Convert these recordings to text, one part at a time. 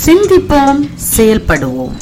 சிந்திப்போம், செயல்படுவோம்.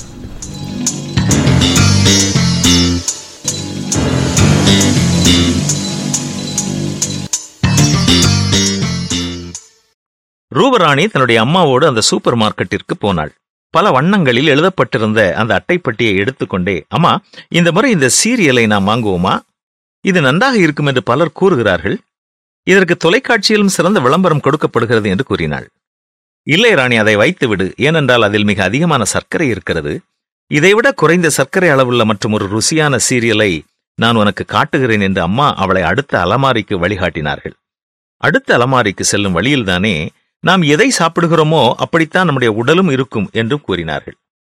ரூபராணி தன்னுடைய அம்மாவோடு அந்த சூப்பர் மார்க்கெட்டிற்கு போனாள். பல வண்ணங்களில் எழுதப்பட்டிருந்த அந்த அட்டைப்பட்டியை எடுத்துக்கொண்டே, அம்மா, இந்த முறை இந்த சீரியலை நாம் வாங்குவோமா? இது நன்றாக இருக்கும் என்று பலர் கூறுகிறார்கள். இதற்கு தொலைக்காட்சியிலும் சிறந்த விளம்பரம் கொடுக்கப்படுகிறது என்று கூறினாள். இல்லை ராணி, அதை வைத்துவிடு. ஏனென்றால் அதில் மிக அதிகமான சர்க்கரை இருக்கிறது. இதைவிட குறைந்த சர்க்கரை அளவுள்ள மற்றும் ஒரு ருசியான சீரியலை நான் உனக்கு காட்டுகிறேன் என்று அம்மா அவளை அடுத்த அலமாரிக்கு வழிகாட்டினார்கள். அடுத்த அலமாரிக்கு செல்லும் வழியில்தானே நாம் எதை சாப்பிடுகிறோமோ அப்படித்தான் நம்முடைய உடலும் இருக்கும் என்றும் கூறினார்கள்.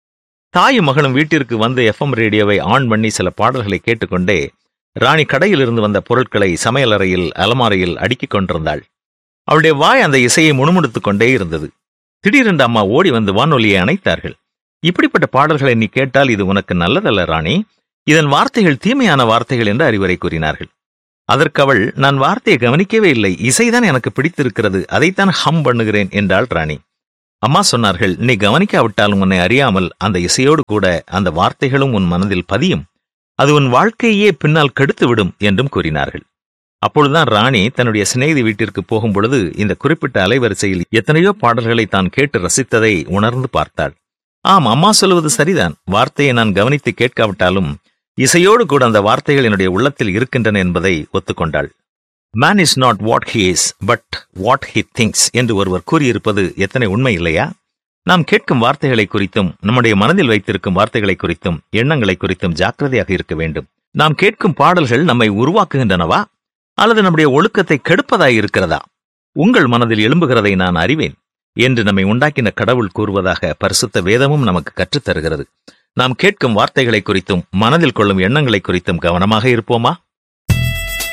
தாயும் மகனும் வீட்டிற்கு வந்து எஃப்எம் ரேடியோவை ஆன் பண்ணி சில பாடல்களை கேட்டுக்கொண்டே ராணி கடையிலிருந்து வந்த பொருட்களை சமையலறையில் அலமாரியில் அடுக்கிக் கொண்டிருந்தாள். அவளுடைய வாய் அந்த இசையை முணுமுணுத்துக் கொண்டே இருந்தது. திடீரென்று அம்மா ஓடி வந்து வானொலியை அணைத்தார்கள். இப்படிப்பட்ட பாடல்களை நீ கேட்டால் இது உனக்கு நல்லதல்ல ராணி, இதன் வார்த்தைகள் தீமையான வார்த்தைகள் என்று அறிவுரை கூறினார்கள். அதற்கு அவள், நான் வார்த்தையை கவனிக்கவே இல்லை, இசைதான் எனக்கு பிடித்திருக்கிறது, அதைத்தான் ஹம் பண்ணுகிறேன் என்றாள் ராணி. அம்மா சொன்னார்கள், நீ கவனிக்காவிட்டாலும் உன்னை அறியாமல் அந்த இசையோடு கூட அந்த வார்த்தைகளும் உன் மனதில் பதியும், அது உன் வாழ்க்கையே பின்னால் கெடுத்துவிடும் என்றும் கூறினார்கள். அப்பொழுதுதான் ராணி தன்னுடைய சிநேகிதி வீட்டிற்கு போகும் பொழுது இந்த குறிப்பிட்ட அலைவரிசையில் எத்தனையோ பாடல்களை தான் கேட்டு ரசித்ததை உணர்ந்து பார்த்தாள். ஆம், அம்மா சொல்லுவது சரிதான். வார்த்தையை நான் கவனித்து கேட்காவிட்டாலும் இசையோடு கூட அந்த வார்த்தைகள் என்னுடைய உள்ளத்தில் இருக்கின்றன என்பதை ஒத்துக்கொண்டாள். Man is not what he is but what he thinks என்று ஒருவர் கூறியிருப்பது எத்தனை உண்மை இல்லையா? நாம் கேட்கும் வார்த்தைகளை குறித்தும் நம்முடைய மனதில் வைத்திருக்கும் வார்த்தைகளை குறித்தும் எண்ணங்களை குறித்தும் ஜாக்கிரதையாக இருக்க வேண்டும். நாம் கேட்கும் பாடல்கள் நம்மை உருவாக்குகின்றனவா அல்லது நம்முடைய ஒழுக்கத்தை கெடுப்பதாய் இருக்கிறதா? உங்கள் மனதில் எழும்புகிறதை நான் அறிவேன் என்று நம்மை உண்டாக்கின கடவுள் கூறுவதாக பரிசுத்த வேதமும் நமக்கு கற்றுத்தருகிறது. நாம் கேட்கும் வார்த்தைகளை குறித்தும் மனதில் கொள்ளும் எண்ணங்களை குறித்தும் கவனமாக இருப்போமா?